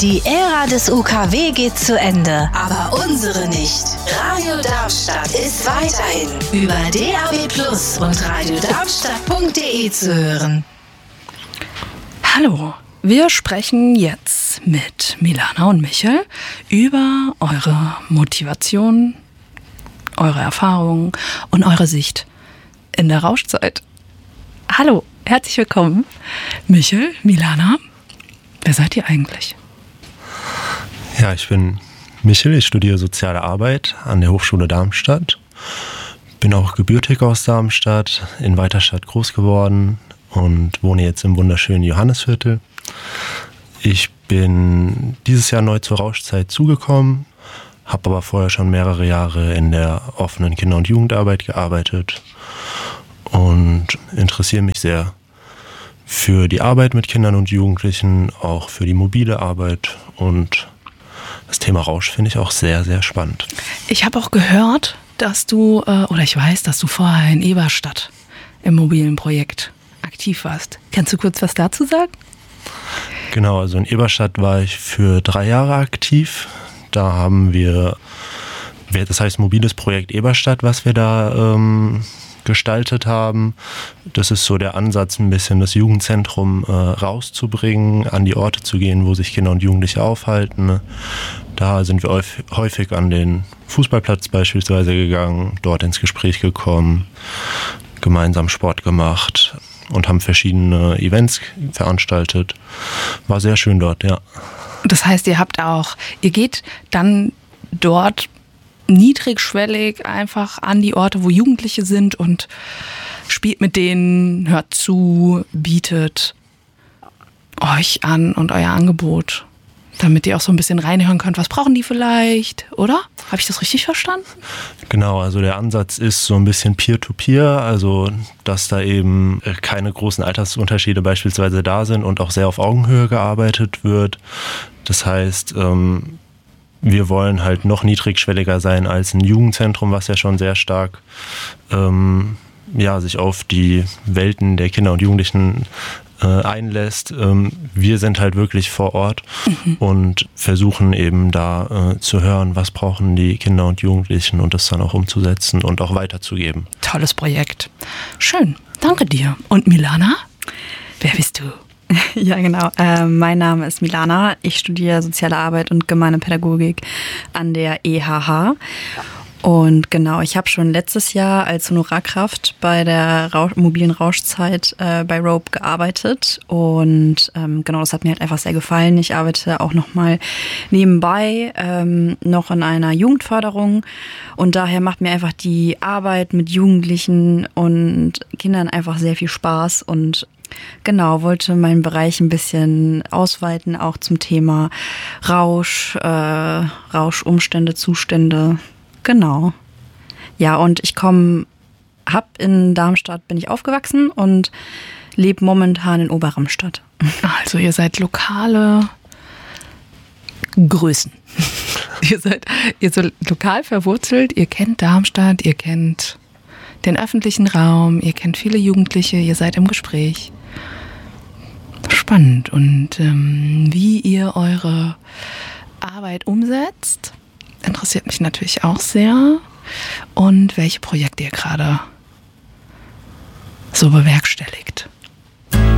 Die Ära des UKW geht zu Ende, aber unsere nicht. Radio Darmstadt ist weiterhin über DAB+ und radiodarmstadt.de zu hören. Hallo, wir sprechen jetzt mit Milana und Michel über eure Motivation, eure Erfahrungen und eure Sicht in der Rauschzeit. Hallo, herzlich willkommen. Michel, Milana, wer seid ihr eigentlich? Ja, ich bin Michel, ich studiere Soziale Arbeit an der Hochschule Darmstadt. Bin auch gebürtig aus Darmstadt, in Weiterstadt groß geworden und wohne jetzt im wunderschönen Johannisviertel. Ich bin dieses Jahr neu zur Rauschzeit zugekommen, habe aber vorher schon mehrere Jahre in der offenen Kinder- und Jugendarbeit gearbeitet und interessiere mich sehr für die Arbeit mit Kindern und Jugendlichen, auch für die mobile Arbeit, und das Thema Rausch finde ich auch sehr, sehr spannend. Ich habe auch gehört, dass du, oder ich weiß, dass du vorher in Eberstadt im mobilen Projekt aktiv warst. Kannst du kurz was dazu sagen? Genau, also in Eberstadt war ich für 3 Jahre aktiv. Da haben wir, das heißt mobiles Projekt Eberstadt, was wir da gestaltet haben. Das ist so der Ansatz, ein bisschen das Jugendzentrum rauszubringen, an die Orte zu gehen, wo sich Kinder und Jugendliche aufhalten. Da sind wir häufig an den Fußballplatz beispielsweise gegangen, dort ins Gespräch gekommen, gemeinsam Sport gemacht und haben verschiedene Events veranstaltet. War sehr schön dort, ja. Das heißt, ihr geht dann dort niedrigschwellig einfach an die Orte, wo Jugendliche sind, und spielt mit denen, hört zu, bietet euch an und euer Angebot, damit ihr auch so ein bisschen reinhören könnt, was brauchen die vielleicht, oder? Habe ich das richtig verstanden? Genau, also der Ansatz ist so ein bisschen Peer-to-Peer, also dass da eben keine großen Altersunterschiede beispielsweise da sind und auch sehr auf Augenhöhe gearbeitet wird. Das heißt, wir wollen halt noch niedrigschwelliger sein als ein Jugendzentrum, was ja schon sehr stark sich auf die Welten der Kinder und Jugendlichen einlässt. Wir sind halt wirklich vor Ort und versuchen eben da zu hören, was brauchen die Kinder und Jugendlichen, und das dann auch umzusetzen und auch weiterzugeben. Tolles Projekt. Schön, danke dir. Und Milana, wer bist du? Ja, genau. Mein Name ist Milana. Ich studiere Soziale Arbeit und Gemeine Pädagogik an der EHH. Und genau, ich habe schon letztes Jahr als Honorarkraft bei der mobilen Rauschzeit bei Rope gearbeitet. Und genau, das hat mir halt einfach sehr gefallen. Ich arbeite auch nochmal nebenbei noch in einer Jugendförderung. Und daher macht mir einfach die Arbeit mit Jugendlichen und Kindern einfach sehr viel Spaß. Und genau, wollte meinen Bereich ein bisschen ausweiten, auch zum Thema Rausch, Rauschumstände, Zustände. Genau. Ja, und in Darmstadt bin ich aufgewachsen und lebe momentan in Oberramstadt. Also ihr seid lokale Größen. ihr seid lokal verwurzelt, ihr kennt Darmstadt, ihr kennt den öffentlichen Raum, ihr kennt viele Jugendliche, ihr seid im Gespräch. Spannend. Und wie ihr eure Arbeit umsetzt, interessiert mich natürlich auch sehr. Und welche Projekte ihr gerade so bewerkstelligt.